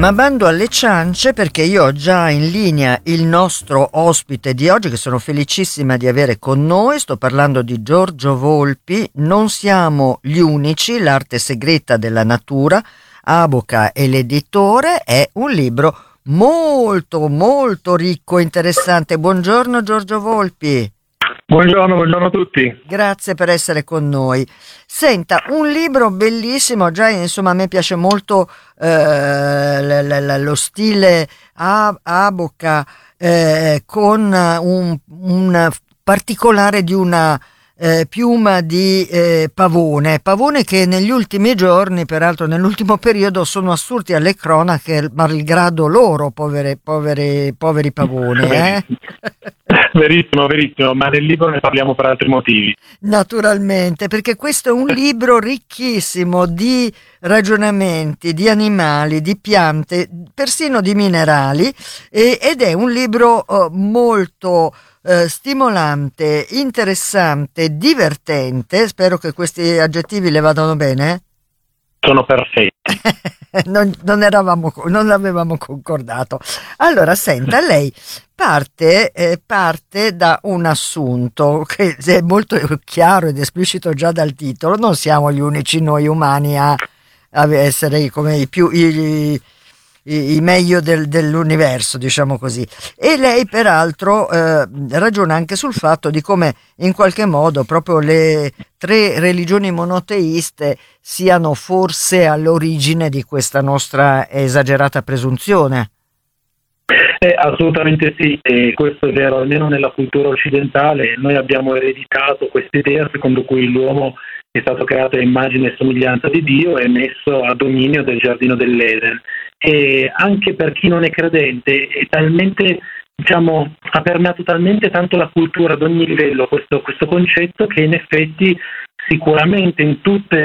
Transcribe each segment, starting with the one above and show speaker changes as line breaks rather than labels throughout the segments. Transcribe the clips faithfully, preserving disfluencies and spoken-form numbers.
Ma bando alle ciance, perché io ho già in linea il nostro ospite di oggi, che sono felicissima di avere con noi. Sto parlando di Giorgio Volpi. Non siamo gli unici, l'arte segreta della natura. Aboca è l'editore, è un libro molto molto ricco e interessante. Buongiorno Giorgio Volpi.
Buongiorno, buongiorno a tutti.
Grazie per essere con noi. Senta, un libro bellissimo, già insomma a me piace molto eh, l- l- lo stile a- Aboca eh, con un, un particolare di una eh, piuma di eh, pavone, pavone che negli ultimi giorni, peraltro nell'ultimo periodo, sono assurti alle cronache malgrado loro, poveri, poveri, poveri pavoni. Eh?
Verissimo, verissimo, ma nel libro ne parliamo per altri motivi.
Naturalmente, perché questo è un libro ricchissimo di ragionamenti, di animali, di piante, persino di minerali, e, ed è un libro eh, molto eh, stimolante, interessante, divertente. Spero che questi aggettivi le vadano bene.
Sono perfetti.
non, non eravamo, non l'avevamo concordato. Allora, senta, lei parte, eh, parte da un assunto che è molto chiaro ed esplicito già dal titolo. Non siamo gli unici noi umani a, a essere come i più i, i, i meglio del, dell'universo, diciamo così. E lei peraltro eh, ragiona anche sul fatto di come in qualche modo proprio le tre religioni monoteiste siano forse all'origine di questa nostra esagerata presunzione.
Eh, assolutamente sì, e questo è vero, almeno nella cultura occidentale noi abbiamo ereditato questa idea secondo cui l'uomo è stato creato a immagine e somiglianza di Dio e messo a dominio del giardino dell'Eden. E anche per chi non è credente è talmente, diciamo, ha permeato talmente tanto la cultura ad ogni livello questo, questo concetto che in effetti sicuramente in tutti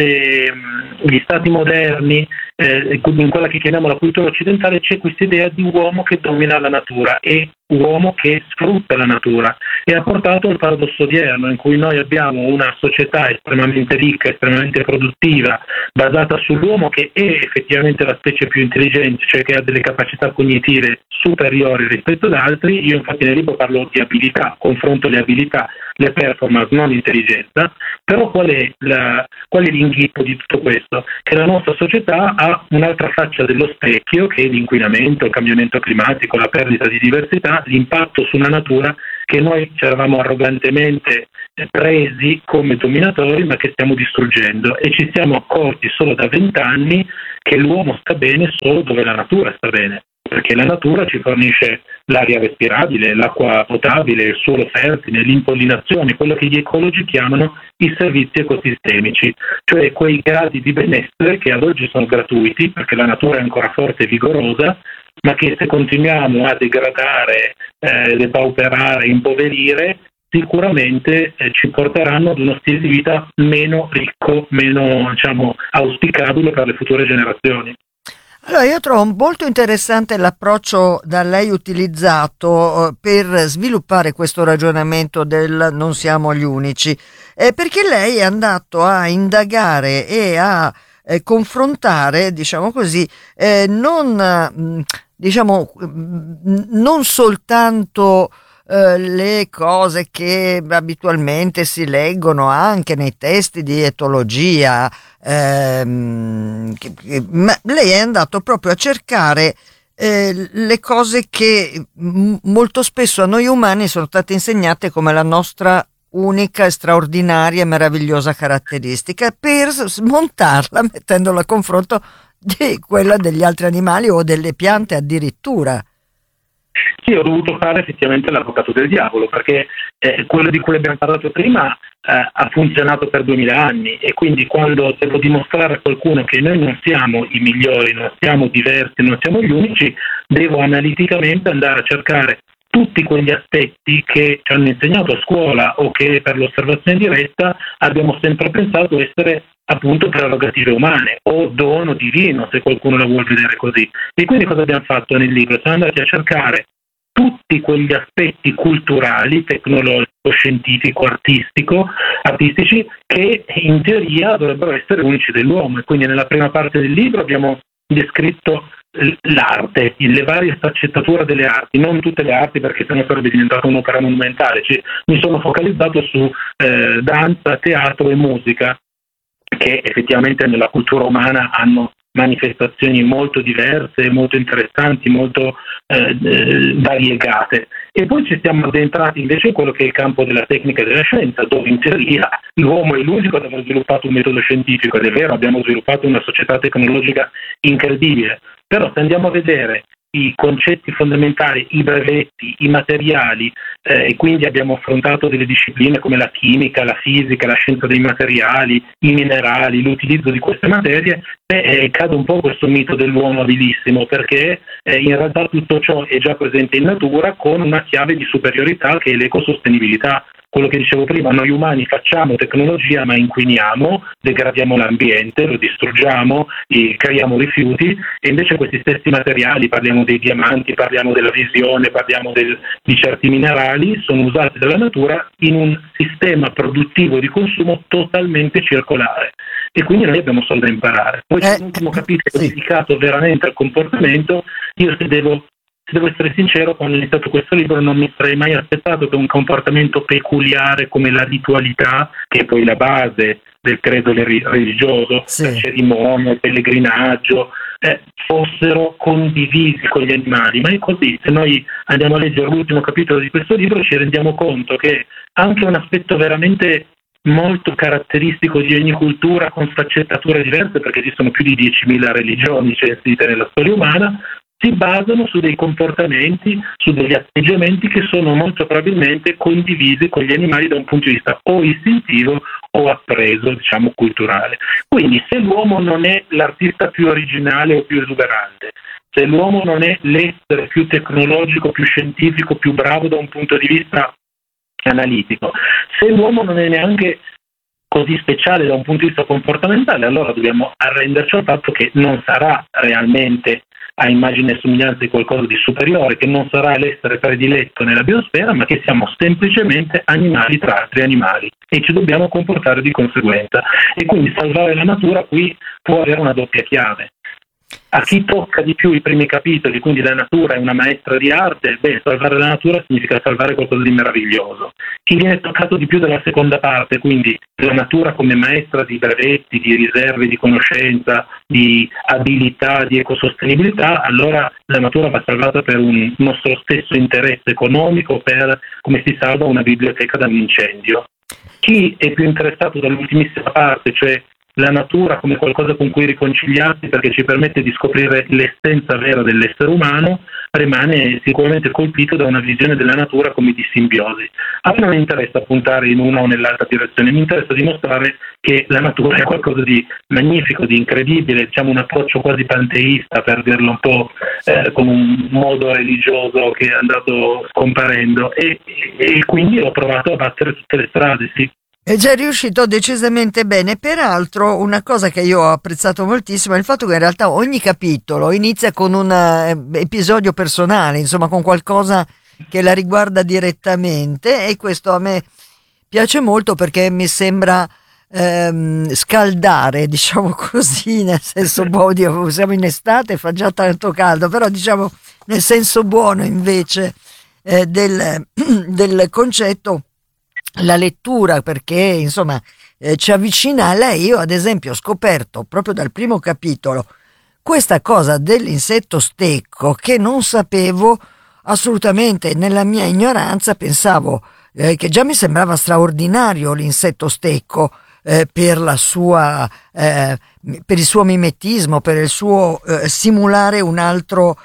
gli stati moderni, eh, in quella che chiamiamo la cultura occidentale, c'è questa idea di uomo che domina la natura e uomo che sfrutta la natura, e ha portato al paradosso odierno in cui noi abbiamo una società estremamente ricca, estremamente produttiva, basata sull'uomo che è effettivamente la specie più intelligente, cioè che ha delle capacità cognitive superiori rispetto ad altri. Io infatti nel libro parlo di abilità, confronto le abilità, le performance, non l'intelligenza. Però qual è, la, qual è l'inghippo di tutto questo? Che la nostra società ha un'altra faccia dello specchio, che è l'inquinamento, il cambiamento climatico, la perdita di diversità, l'impatto sulla natura, che noi ci eravamo arrogantemente presi come dominatori, ma che stiamo distruggendo, e ci siamo accorti solo da vent'anni che l'uomo sta bene solo dove la natura sta bene, perché la natura ci fornisce l'aria respirabile, l'acqua potabile, il suolo fertile, l'impollinazione, quello che gli ecologi chiamano i servizi ecosistemici, cioè quei gradi di benessere che ad oggi sono gratuiti perché la natura è ancora forte e vigorosa, ma che se continuiamo a degradare, eh, depauperare, impoverire, sicuramente eh, ci porteranno ad uno stile di vita meno ricco, meno, diciamo, auspicabile per le future generazioni.
Allora, io trovo molto interessante l'approccio da lei utilizzato eh, per sviluppare questo ragionamento del non siamo gli unici, eh, perché lei è andato a indagare e a eh, confrontare, diciamo così, eh, non, mh, diciamo, mh, non soltanto Uh, le cose che abitualmente si leggono anche nei testi di etologia, ehm, che, che, ma lei è andato proprio a cercare eh, le cose che m- molto spesso a noi umani sono state insegnate come la nostra unica, straordinaria e meravigliosa caratteristica, per smontarla mettendola a confronto di quella degli altri animali o delle piante addirittura.
Sì, ho dovuto fare effettivamente l'avvocato del diavolo, perché eh, quello di cui abbiamo parlato prima eh, ha funzionato per duemila anni, e quindi quando devo dimostrare a qualcuno che noi non siamo i migliori, non siamo diversi, non siamo gli unici, devo analiticamente andare a cercare tutti quegli aspetti che ci hanno insegnato a scuola o che per l'osservazione diretta abbiamo sempre pensato essere appunto prerogative umane o dono divino, se qualcuno la vuol vedere così. E quindi cosa abbiamo fatto nel libro? Siamo andati a cercare tutti quegli aspetti culturali, tecnologico, scientifico, artistico, artistici, che in teoria dovrebbero essere unici dell'uomo. E quindi nella prima parte del libro abbiamo descritto l'arte, le varie sfaccettature delle arti, non tutte le arti perché sennò sarebbe diventata un'opera monumentale. Cioè, mi sono focalizzato su eh, danza, teatro e musica, che effettivamente nella cultura umana hanno manifestazioni molto diverse, molto interessanti, molto eh, eh, variegate. E poi ci siamo addentrati invece in quello che è il campo della tecnica e della scienza, dove in teoria l'uomo è l'unico ad aver sviluppato un metodo scientifico, ed è vero, abbiamo sviluppato una società tecnologica incredibile, però se andiamo a vedere i concetti fondamentali, i brevetti, i materiali, eh, e quindi abbiamo affrontato delle discipline come la chimica, la fisica, la scienza dei materiali, i minerali, l'utilizzo di queste materie, eh, cade un po' questo mito dell'uomo abilissimo, perché eh, in realtà tutto ciò è già presente in natura con una chiave di superiorità che è l'ecosostenibilità. Quello che dicevo prima, noi umani facciamo tecnologia ma inquiniamo, degradiamo l'ambiente, lo distruggiamo, creiamo rifiuti, e invece questi stessi materiali, parliamo dei diamanti, parliamo della visione, parliamo del, di certi minerali, sono usati dalla natura in un sistema produttivo di consumo totalmente circolare, e quindi noi abbiamo solo da imparare. Poi c'è
Eh,
un ultimo capitolo
sì.
dedicato veramente al comportamento. Io se devo Se devo essere sincero, quando ho iniziato questo libro non mi sarei mai aspettato che un comportamento peculiare come la ritualità, che è poi la base del credo religioso,
Sì.
la cerimonia, il pellegrinaggio, eh, fossero condivisi con gli animali. Ma è così. Se noi andiamo a leggere l'ultimo capitolo di questo libro ci rendiamo conto che anche un aspetto veramente molto caratteristico di ogni cultura, con sfaccettature diverse, perché esistono più di diecimila religioni censite nella storia umana, si basano su dei comportamenti, su degli atteggiamenti che sono molto probabilmente condivisi con gli animali da un punto di vista o istintivo o appreso, diciamo culturale. Quindi se l'uomo non è l'artista più originale o più esuberante, se l'uomo non è l'essere più tecnologico, più scientifico, più bravo da un punto di vista analitico, se l'uomo non è neanche così speciale da un punto di vista comportamentale, allora dobbiamo arrenderci al fatto che non sarà realmente a immagine e somiglianza di qualcosa di superiore, che non sarà l'essere prediletto nella biosfera, ma che siamo semplicemente animali tra altri animali e ci dobbiamo comportare di conseguenza. E quindi salvare la natura qui può avere una doppia chiave. A chi tocca di più i primi capitoli, quindi la natura è una maestra di arte, beh, salvare la natura significa salvare qualcosa di meraviglioso. Chi viene toccato di più dalla seconda parte, quindi la natura come maestra di brevetti, di riserve, di conoscenza, di abilità, di ecosostenibilità, allora la natura va salvata per un nostro stesso interesse economico, per come si salva una biblioteca da un incendio. Chi è più interessato dall'ultimissima parte, cioè la natura come qualcosa con cui riconciliarsi perché ci permette di scoprire l'essenza vera dell'essere umano, rimane sicuramente colpito da una visione della natura come di simbiosi. A me non interessa puntare in una o nell'altra direzione, mi interessa dimostrare che la natura è qualcosa di magnifico, di incredibile, diciamo un approccio quasi panteista, per dirlo un po' eh, con un modo religioso che è andato scomparendo, e, e quindi ho provato a battere tutte le strade, sì.
È già riuscito decisamente bene. Peraltro, una cosa che io ho apprezzato moltissimo è il fatto che in realtà ogni capitolo inizia con un eh, episodio personale, insomma con qualcosa che la riguarda direttamente, e questo a me piace molto perché mi sembra ehm, scaldare, diciamo così, nel senso, boh, Dio, siamo in estate, fa già tanto caldo, però diciamo nel senso buono invece eh, del, del concetto, la lettura, perché insomma eh, ci avvicina a lei. Io ad esempio ho scoperto proprio dal primo capitolo questa cosa dell'insetto stecco che non sapevo assolutamente. Nella mia ignoranza pensavo eh, che già mi sembrava straordinario l'insetto stecco eh, per la sua eh, per il suo mimetismo, per il suo eh, simulare un altro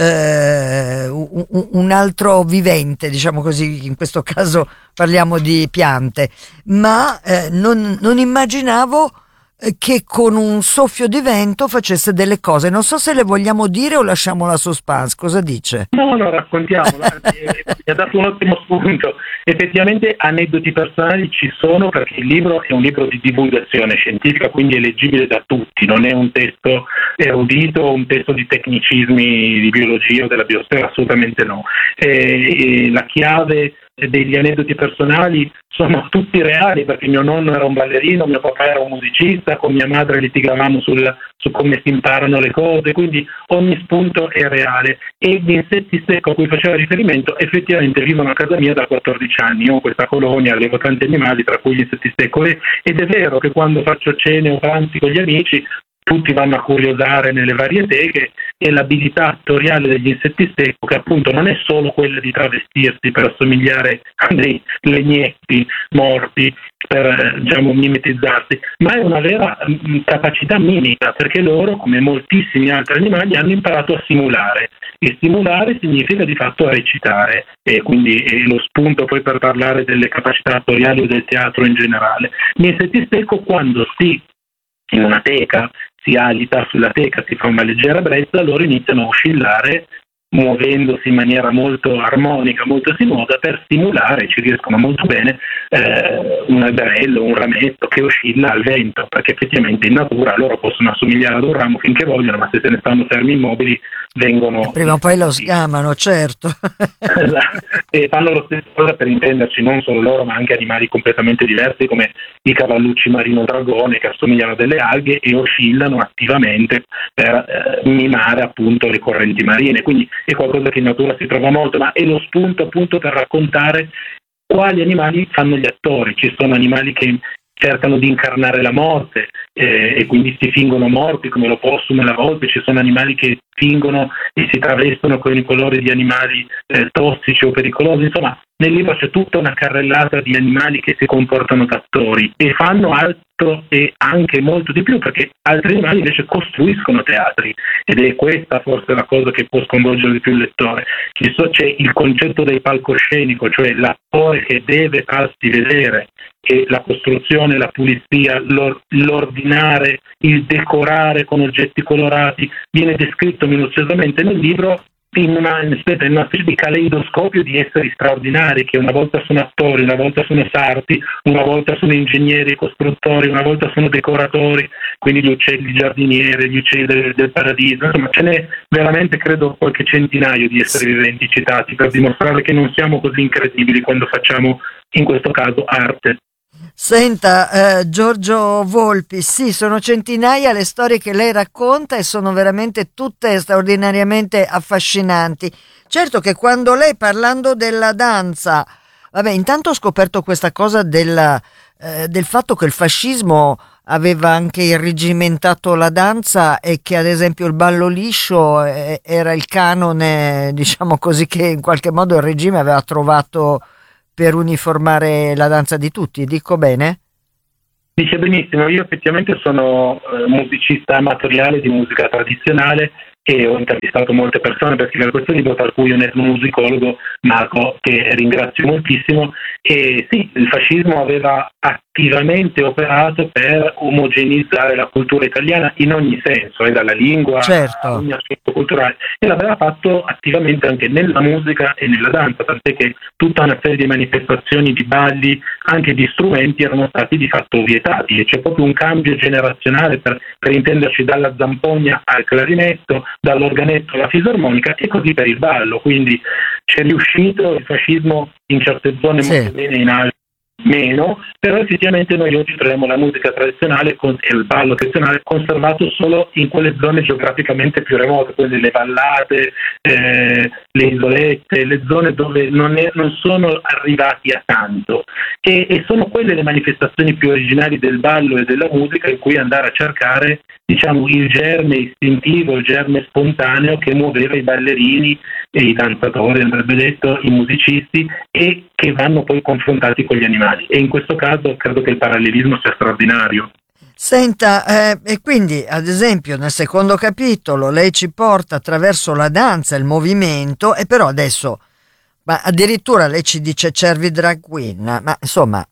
Uh, un, un altro vivente, diciamo così, in questo caso parliamo di piante, ma eh, non, non immaginavo eh, che con un soffio di vento facesse delle cose. Non so se le vogliamo dire o lasciamo la suspense, cosa dice?
No, no, raccontiamola, mi ha dato un ottimo spunto. Effettivamente aneddoti personali ci sono, perché il libro è un libro di divulgazione scientifica, quindi è leggibile da tutti, non è un testo erudito o un testo di tecnicismi di biologia o della biosfera, assolutamente no. E, e la chiave degli aneddoti personali sono tutti reali, perché mio nonno era un ballerino, mio papà era un musicista, con mia madre litigavamo sul, su come si imparano le cose, quindi ogni spunto è reale. E gli insetti secco a cui faceva riferimento effettivamente vivono a casa mia da quattordici anni. Io ho questa colonia, allevo tanti animali, tra cui gli insetti secco, e, ed è vero che quando faccio cene o pranzi con gli amici tutti vanno a curiosare nelle varie teche, e l'abilità attoriale degli insetti secco, che appunto non è solo quella di travestirsi per assomigliare a dei legnetti morti, per eh, diciamo mimetizzarsi, ma è una vera mh, capacità mimica, perché loro, come moltissimi altri animali, hanno imparato a simulare, e simulare significa di fatto recitare, e quindi è lo spunto poi per parlare delle capacità attoriali o del teatro in generale. Gli insetti secco, quando si in una teca si agita sulla teca, si fa una leggera brezza, loro iniziano a oscillare muovendosi in maniera molto armonica, molto sinuosa, per stimolare, ci riescono molto bene, eh, un alberello, un rametto che oscilla al vento, perché effettivamente in natura loro possono assomigliare ad un ramo finché vogliono, ma se se ne stanno fermi immobili vengono...
Prima o poi lo sgamano, certo.
Esatto. E fanno lo stesso cosa, per intenderci, non solo loro ma anche animali completamente diversi come i cavallucci marino dragone, che assomigliano a delle alghe e oscillano attivamente per eh, mimare appunto le correnti marine, quindi è qualcosa che in natura si trova molto, ma è lo spunto appunto per raccontare quali animali fanno gli attori. Ci sono animali che cercano di incarnare la morte eh, e quindi si fingono morti, come l'opossum e la volpe. Ci sono animali che fingono e si travestono con i colori di animali eh, tossici o pericolosi. Insomma, nel libro c'è tutta una carrellata di animali che si comportano da attori e fanno altro e anche molto di più, perché altri animali invece costruiscono teatri, ed è questa forse la cosa che può sconvolgere di più il lettore. C'è il concetto del palcoscenico, cioè l'attore che deve farsi vedere, e la costruzione, la pulizia, l'ordinare, il decorare con oggetti colorati viene descritto minuziosamente nel libro, in una, in una specie di caleidoscopio di esseri straordinari, che una volta sono attori, una volta sono sarti, una volta sono ingegneri e costruttori, una volta sono decoratori, quindi gli uccelli giardinieri, gli uccelli del, del paradiso. Insomma, ce n'è veramente, credo, qualche centinaio di esseri viventi citati, per dimostrare che non siamo così incredibili quando facciamo, in questo caso, arte.
Senta, eh, Giorgio Volpi, sì, sono centinaia le storie che lei racconta e sono veramente tutte straordinariamente affascinanti. Certo che quando lei, parlando della danza, vabbè, intanto ho scoperto questa cosa del, eh, del fatto che il fascismo aveva anche irregimentato la danza, e che ad esempio il ballo liscio eh, era il canone, diciamo così, che in qualche modo il regime aveva trovato per uniformare la danza di tutti, dico bene?
Dice benissimo. Io effettivamente sono eh, musicista amatoriale di musica tradizionale e ho intervistato molte persone per scrivere questo libro, tra cui un etnomusicologo, Marco, che ringrazio moltissimo. E sì, il fascismo aveva attivamente operato per omogenizzare la cultura italiana in ogni senso, eh, dalla lingua
certo.
a ogni aspetto culturale, e l'aveva fatto attivamente anche nella musica e nella danza, tant'è che tutta una serie di manifestazioni, di balli, anche di strumenti erano stati di fatto vietati, e c'è proprio un cambio generazionale, per, per intenderci, dalla zampogna al clarinetto, dall'organetto alla fisarmonica, e così per il ballo. Quindi c'è riuscito il fascismo in certe zone sì. molto bene, in altre meno, però effettivamente noi oggi troviamo la musica tradizionale con, e il ballo tradizionale conservato solo in quelle zone geograficamente più remote, quindi le vallate, eh, le isolette, le zone dove non, è, non sono arrivati a tanto, e, e sono quelle le manifestazioni più originali del ballo e della musica, in cui andare a cercare, diciamo, il germe istintivo, il germe spontaneo che muoveva i ballerini e i danzatori, andrebbe detto, i musicisti, e che vanno poi confrontati con gli animali. E in questo caso credo che il parallelismo sia straordinario.
Senta, eh, e quindi ad esempio nel secondo capitolo lei ci porta attraverso la danza, il movimento, e però adesso, ma addirittura lei ci dice cervi drag queen, ma insomma...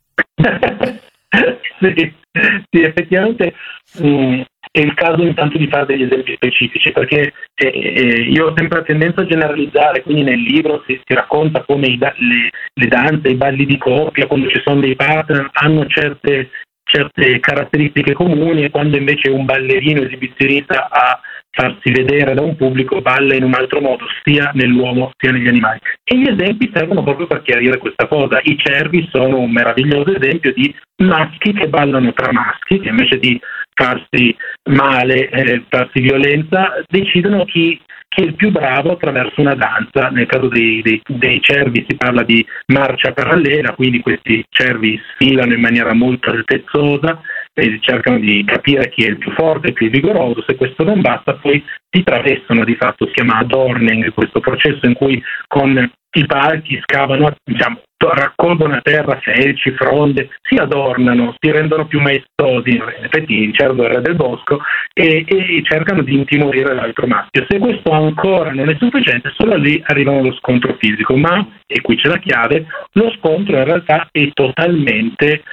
sì, sì, effettivamente mh, è il caso intanto di fare degli esempi specifici, perché eh, eh, io ho sempre la tendenza a generalizzare, quindi nel libro si, si racconta come i da- le, le danze, i balli di coppia, quando ci sono dei partner, hanno certe, certe caratteristiche comuni, e quando invece un ballerino esibizionista ha farsi vedere da un pubblico balla in un altro modo, sia nell'uomo sia negli animali. E gli esempi servono proprio per chiarire questa cosa. I cervi sono un meraviglioso esempio di maschi che ballano tra maschi, che invece di farsi male, eh, farsi violenza, decidono chi, chi è il più bravo attraverso una danza. Nel caso dei, dei, dei cervi si parla di marcia parallela, quindi questi cervi sfilano in maniera molto altezzosa e cercano di capire chi è il più forte, il più vigoroso. Se questo non basta, poi si travestono, di fatto si chiama adorning, questo processo in cui con i palchi scavano, diciamo, raccolgono a terra felci, fronde, si adornano, si rendono più maestosi, in effetti il cervo è il re del bosco, e, e cercano di intimorire l'altro maschio. Se questo ancora non è sufficiente, solo lì arrivano allo scontro fisico, ma, e qui c'è la chiave, lo scontro in realtà è totalmente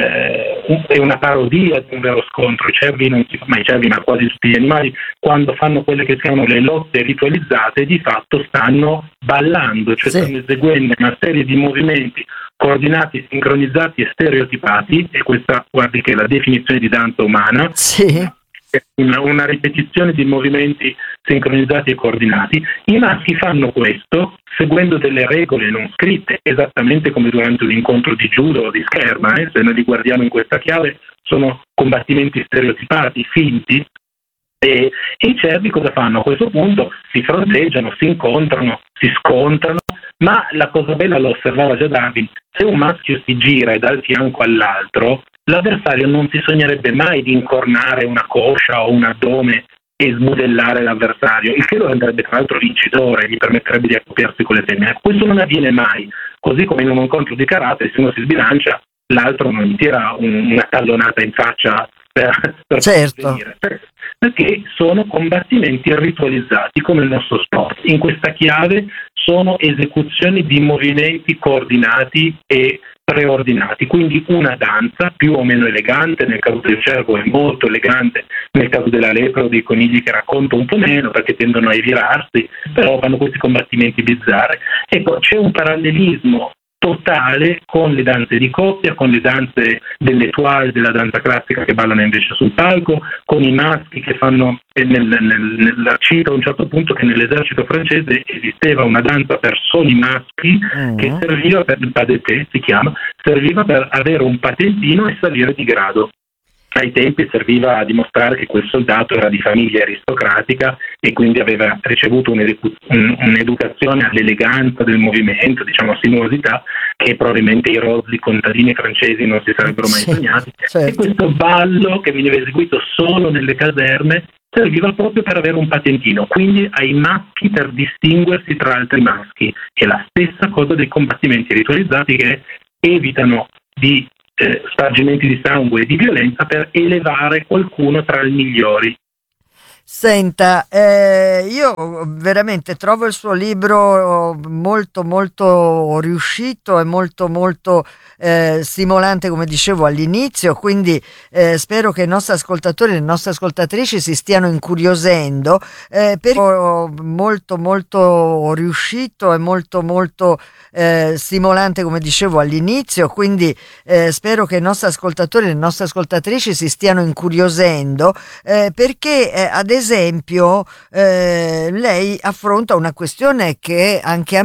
eh, è una parodia di un vero scontro. I cervi, non si, ma i cervi, ma quasi tutti gli animali, quando fanno quelle che si chiamano le lotte ritualizzate, di fatto stanno ballando, cioè
Sì.
stanno eseguendo una serie di movimenti coordinati, sincronizzati e stereotipati, e questa, guardi, che è la definizione di danza umana.
Sì.
Una, una ripetizione di movimenti sincronizzati e coordinati. I maschi fanno questo seguendo delle regole non scritte, esattamente come durante un incontro di judo o di scherma, eh? Se noi li guardiamo in questa chiave, sono combattimenti stereotipati, finti. E, e i cervi cosa fanno? A questo punto si fronteggiano, si incontrano, si scontrano, ma la cosa bella, lo osservava già Darwin: se un maschio si gira e dà il fianco all'altro, l'avversario non si sognerebbe mai di incornare una coscia o un addome e smodellare l'avversario, il che lo renderebbe tra l'altro vincitore, gli permetterebbe di accoppiarsi con le femmine. Questo non avviene mai, così come in un incontro di karate, se uno si sbilancia, l'altro non gli tira un, una tallonata in faccia per, per
Certo.
venire, perché sono combattimenti ritualizzati come il nostro sport. In questa chiave sono esecuzioni di movimenti coordinati e preordinati, quindi una danza più o meno elegante. Nel caso del cervo è molto elegante, nel caso della lepre o dei conigli, che racconto un po' meno perché tendono a rivirarsi, però fanno questi combattimenti bizzarri. Ecco, c'è un parallelismo totale con le danze di coppia, con le danze dell'étoile, della danza classica, che ballano invece sul palco, con i maschi che fanno, nel, nel, nel, cito a un certo punto che nell'esercito francese esisteva una danza per soli maschi mm. che serviva per il padeté, si chiama, serviva per avere un patentino e salire di grado. Ai tempi serviva a dimostrare che quel soldato era di famiglia aristocratica e quindi aveva ricevuto un'educ- un, un'educazione all'eleganza del movimento, diciamo a sinuosità, che probabilmente i rozzi contadini francesi non si sarebbero mai
sì,
sognati.
certo.
E questo ballo, che veniva eseguito solo nelle caserme, serviva proprio per avere un patentino, quindi ai maschi per distinguersi tra altri maschi. È la stessa cosa dei combattimenti ritualizzati, che evitano di Eh, spargimenti di sangue e di violenza per elevare qualcuno tra i migliori.
Senta, eh, io veramente trovo il suo libro molto molto riuscito e molto molto eh, stimolante, come dicevo all'inizio, quindi eh, spero che i nostri ascoltatori e le nostre ascoltatrici si stiano incuriosendo, eh, perché molto molto riuscito e molto molto eh, stimolante, come dicevo all'inizio, quindi eh, spero che i nostri ascoltatori e le nostre ascoltatrici si stiano incuriosendo, eh, perché eh, ad esempio eh, lei affronta una questione che anche a